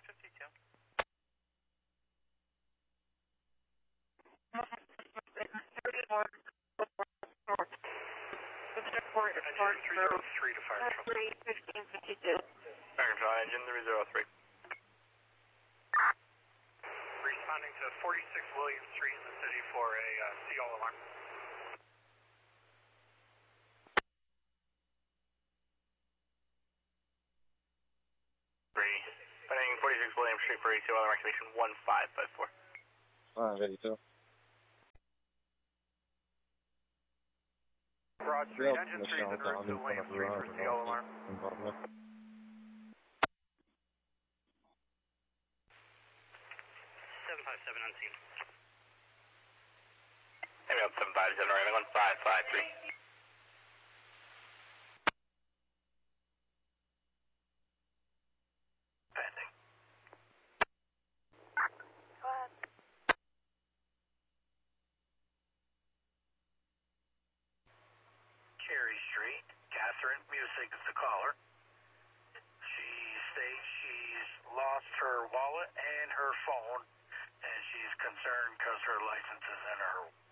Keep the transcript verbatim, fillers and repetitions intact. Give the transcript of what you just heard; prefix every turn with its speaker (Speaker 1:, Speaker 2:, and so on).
Speaker 1: fifty-two. Engine three zero three to fire truck. fifteen fifty-two.
Speaker 2: American Engine three zero three.
Speaker 1: Responding to forty-six William Street in the city for a uh, Seagull alarm.
Speaker 2: Three. Responding forty-six William Street for a Seagull alarm activation one five five four.
Speaker 3: Ah, eighty-two.
Speaker 1: Broad Street, engine three is en route to William Street for Seagull alarm. seven five seven on scene.
Speaker 2: Maybe up seven five seven, arriving one five five three.
Speaker 1: Pending.
Speaker 4: Go ahead.
Speaker 1: Cherry Street, Catherine Music is the caller. She states she's lost her wallet and her phone, and she's concerned because her license is in her